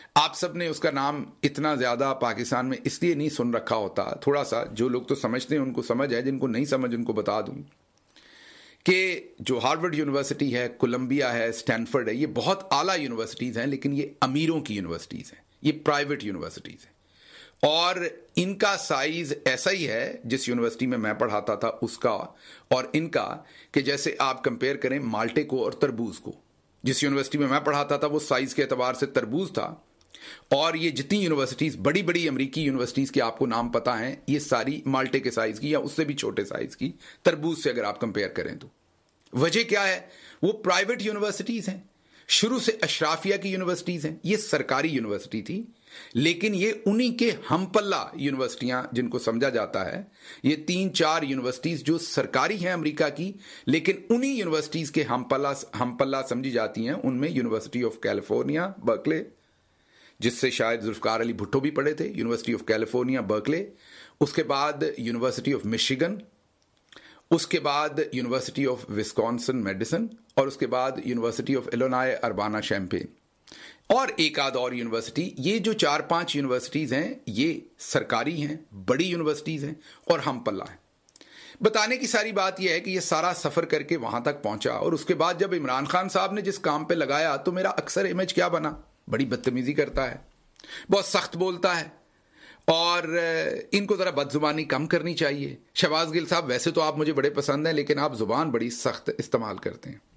आप सब ने उसका नाम इतना ज़्यादा पाकिस्तान में इसलिए नहीं सुन रखा होता, थोड़ा सा जो लोग तो समझते हैं उनको समझ है, जिनको नहीं समझ उनको बता दूं कि जो हार्वर्ड यूनिवर्सिटी है, कोलंबिया है, स्टैनफोर्ड है, ये बहुत आला यूनिवर्सिटीज़ हैं, लेकिन ये अमीरों की यूनिवर्सिटीज़ हैं, ये प्राइवेट यूनिवर्सिटीज़ हैं और इनका साइज़ ऐसा ही है जिस यूनिवर्सिटी में मैं पढ़ाता था उसका और इनका, कि जैसे आप कंपेयर करें माल्टे को और तरबूज को। जिस यूनिवर्सिटी में मैं पढ़ाता था वो साइज़ के एतबार से तरबूज था और ये जितनी यूनिवर्सिटीज़ बड़ी बड़ी अमेरिकी यूनिवर्सिटीज़ के आपको नाम पता हैं, ये सारी माल्टे के साइज़ की या उससे भी छोटे साइज़ की तरबूज से अगर आप कंपेयर करें तो। वजह क्या है? वो प्राइवेट यूनिवर्सिटीज़ हैं, शुरू से अशराफिया की यूनिवर्सिटीज़ हैं। ये सरकारी यूनिवर्सिटी थी, लेकिन ये उन्हीं के हमपल्ला यूनिवर्सिटियां जिनको समझा जाता है, ये 3-4 यूनिवर्सिटीज़ जो सरकारी हैं अमेरिका की, लेकिन उन्हीं यूनिवर्सिटीज़ के हमपल्ला समझी जाती हैं। उनमें यूनिवर्सिटी ऑफ कैलिफोर्निया बर्कले, जिससे शायद जुल्फकार अली भुट्टो भी पढ़े थे, यूनिवर्सिटी ऑफ कैलिफोर्निया बर्कले, उसके बाद यूनिवर्सिटी ऑफ मिशिगन, उसके बाद यूनिवर्सिटी ऑफ विस्कॉन्सिन मेडिसन और उसके बाद university of Illinois Urbana champagne और एक आध और यूनिवर्सिटी। ये जो 4-5 यूनिवर्सिटीज़ हैं ये सरकारी हैं, बड़ी यूनिवर्सिटीज़ हैं और हम पल्ला हैं। बताने की सारी बात यह है कि ये सारा सफ़र करके वहाँ तक पहुँचा और उसके बाद जब इमरान खान साहब ने जिस काम पे लगाया तो मेरा अक्सर इमेज क्या बना? बड़ी बदतमीज़ी करता है, बहुत सख्त बोलता है और इनको ज़रा बदजुबानी कम करनी चाहिए। शहबाज गिल साहब, वैसे तो आप मुझे बड़े पसंद हैं लेकिन आप ज़ुबान बड़ी सख्त इस्तेमाल करते हैं।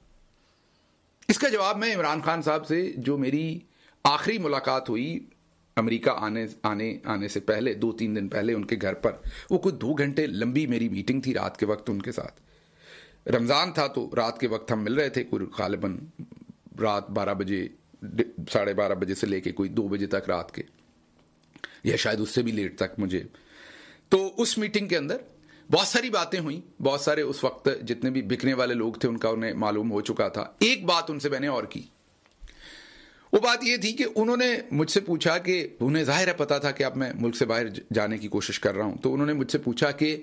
इसका जवाब मैं इमरान खान साहब से जो मेरी आखिरी मुलाकात हुई अमेरिका आने से पहले 2-3 दिन पहले उनके घर पर, वो कुछ 2 घंटे लंबी मेरी मीटिंग थी रात के वक्त उनके साथ। रमज़ान था तो रात के वक्त हम मिल रहे थे, कोई ग़ालिबन रात 12 बजे 12:30 बजे से लेके कोई 2 बजे तक रात के, या शायद उससे भी लेट तक मुझे। तो उस मीटिंग के अंदर बहुत सारी बातें हुई, बहुत सारे उस वक्त जितने भी बिकने वाले लोग थे उनका उन्हें मालूम हो चुका था। एक बात उनसे मैंने और की, वो बात ये थी कि उन्होंने मुझसे पूछा कि उन्हें जाहिर है पता था कि अब मैं मुल्क से बाहर जाने की कोशिश कर रहा हूं, तो उन्होंने मुझसे पूछा कि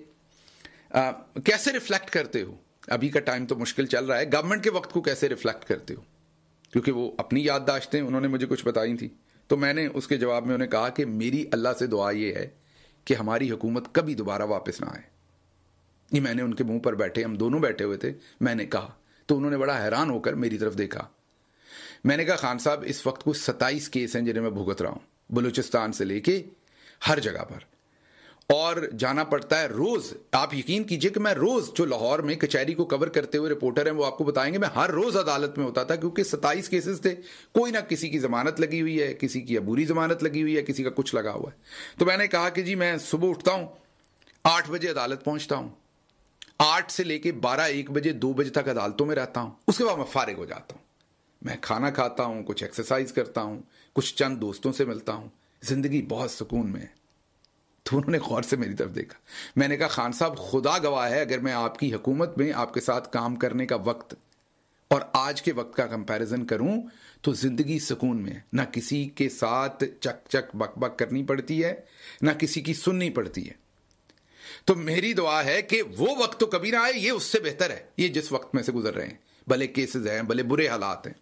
कैसे रिफ्लेक्ट करते हो, अभी का टाइम तो मुश्किल चल रहा है, गवर्नमेंट के वक्त को कैसे रिफ्लेक्ट करते हो? क्योंकि वो अपनी याददाश्तें उन्होंने मुझे कुछ बताई थी। तो मैंने उसके जवाब में उन्हें कहा कि मेरी अल्लाह से दुआ ये है कि हमारी हुकूमत कभी दोबारा वापस ना आए। ये मैंने उनके मुंह पर बैठे, हम दोनों बैठे हुए थे, मैंने कहा। तो उन्होंने बड़ा हैरान होकर मेरी तरफ देखा। मैंने कहा, खान साहब इस वक्त कुछ 27 केस हैं जिन्हें मैं भुगत रहा हूं, बलूचिस्तान से लेके हर जगह पर, और जाना पड़ता है रोज। आप यकीन कीजिए कि मैं रोज, जो लाहौर में कचहरी को कवर करते हुए रिपोर्टर हैं वो आपको बताएंगे, मैं हर रोज अदालत में होता था क्योंकि 27 केसेस थे। कोई ना किसी की जमानत लगी हुई है, किसी की अबूरी जमानत लगी हुई है, किसी का कुछ लगा हुआ है। तो मैंने कहा कि जी मैं सुबह उठता हूं, 8 बजे अदालत पहुंचता हूं, 8 से लेके 12-1 बजे 2 बजे तक अदालतों में रहता हूं। उसके बाद मैं फारिग हो जाता हूं, मैं खाना खाता हूं, कुछ एक्सरसाइज करता हूं, कुछ चंद दोस्तों से मिलता हूं, जिंदगी बहुत सुकून में है। तो उन्होंने गौर से मेरी तरफ देखा। मैंने कहा, खान साहब खुदा गवाह है, अगर मैं आपकी हुकूमत में आपके साथ काम करने का वक्त और आज के वक्त का कंपैरिजन करूं तो जिंदगी सुकून में है। ना किसी के साथ चक चक बक बक करनी पड़ती है, ना किसी की सुननी पड़ती है। तो मेरी दुआ है कि वो वक्त तो कभी ना आए, ये उससे बेहतर है, ये जिस वक्त में से गुजर रहे हैं, भले केसेस हैं, भले बुरे हालात हैं।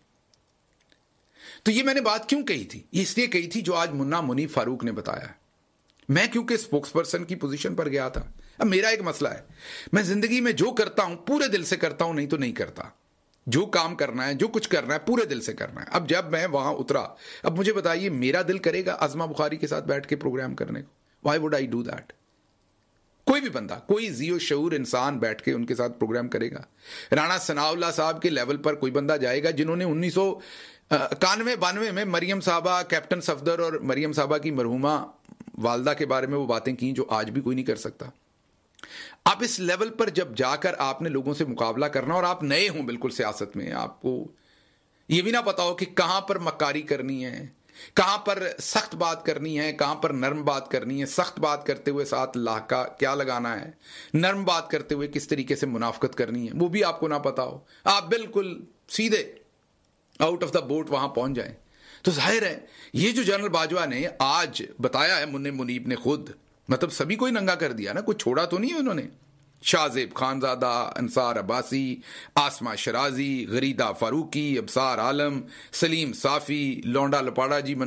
तो ये मैंने बात क्यों कही थी? ये इसलिए कही थी जो आज मुन्ना मुनीफ फारूक ने बताया। मैं क्योंकि स्पोक्स पर्सन की पोजीशन पर गया था। अब मेरा एक मसला है, मैं जिंदगी में जो करता हूं पूरे दिल से करता हूं, नहीं तो नहीं करता। जो काम करना है, जो कुछ करना है, पूरे दिल से करना है। अब जब मैं वहां उतरा, अब मुझे बताइए, मेरा दिल करेगा अज़मा बुखारी के साथ बैठ के प्रोग्राम करने को? Why would I do that? कोई भी बंदा, कोई जियो शऊर इंसान बैठ के उनके साथ प्रोग्राम करेगा? राणा सनाउल्लाह साहब के लेवल पर कोई बंदा जाएगा जिन्होंने 1991-92 में मरियम साहबा, कैप्टन सफदर और मरियम साहबा की मरहुमा वालदा के बारे में वो बातें की जो आज भी कोई नहीं कर सकता। आप इस लेवल पर जब जाकर आपने लोगों से मुकाबला करना और आप नए हों बिल्कुल सियासत में, आपको ये भी ना पता हो कि कहां पर मक्कारी करनी है, कहां पर सख्त बात करनी है, कहां पर नर्म बात करनी है, सख्त बात करते हुए साथ लाका क्या लगाना है, नर्म बात करते हुए किस तरीके से मुनाफकत करनी है, वो भी आपको ना पता हो, आप बिल्कुल सीधे आउट ऑफ द बोट वहां पहुंच जाएं। तो जाहिर है ये जो जनरल बाजवा ने आज बताया है, मुन्ने मुनीब ने खुद, मतलब सभी को ही नंगा कर दिया ना, कुछ छोड़ा तो नहीं है उन्होंने। शाहजेब खानजादा, अंसार अब्बासी, आसमा शराजी, गरीदा फारूकी, अबसार आलम, सलीम साफी, लौंडा लपाड़ा जी